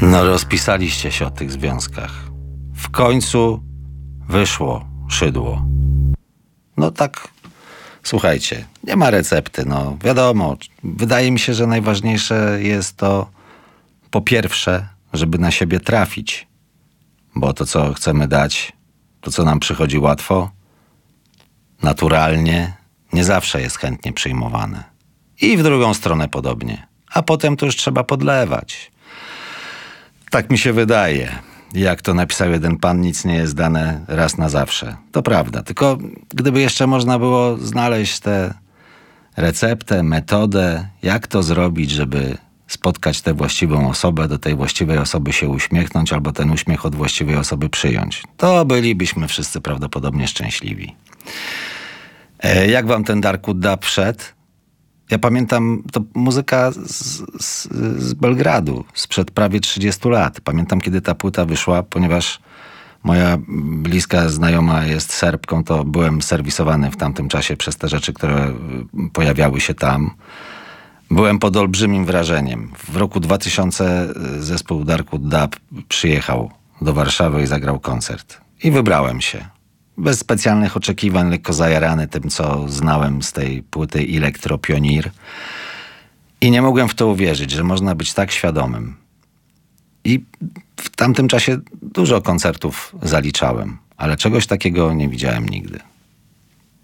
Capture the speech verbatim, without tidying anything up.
No rozpisaliście się o tych związkach. W końcu wyszło szydło. No tak, słuchajcie, nie ma recepty, no wiadomo. Wydaje mi się, że najważniejsze jest to po pierwsze, żeby na siebie trafić. Bo to, co chcemy dać, to, co nam przychodzi łatwo, naturalnie, nie zawsze jest chętnie przyjmowane. I w drugą stronę podobnie. A potem to już trzeba podlewać. Tak mi się wydaje. Jak to napisał jeden pan, nic nie jest dane raz na zawsze. To prawda. Tylko gdyby jeszcze można było znaleźć tę receptę, metodę, jak to zrobić, żeby spotkać tę właściwą osobę, do tej właściwej osoby się uśmiechnąć, albo ten uśmiech od właściwej osoby przyjąć, to bylibyśmy wszyscy prawdopodobnie szczęśliwi. E, jak wam ten Darkwood Dub wszedł? Ja pamiętam, to muzyka z, z, z Belgradu sprzed prawie trzydziestu lat. Pamiętam, kiedy ta płyta wyszła, ponieważ moja bliska znajoma jest Serbką, to byłem serwisowany w tamtym czasie przez te rzeczy, które pojawiały się tam. Byłem pod olbrzymim wrażeniem. W roku dwutysięcznym zespół Darkwood Dub przyjechał do Warszawy i zagrał koncert. I wybrałem się. Bez specjalnych oczekiwań, lekko zajarany tym, co znałem z tej płyty Electro Pioneer. I nie mogłem w to uwierzyć, że można być tak świadomym. I w tamtym czasie dużo koncertów zaliczałem, ale czegoś takiego nie widziałem nigdy.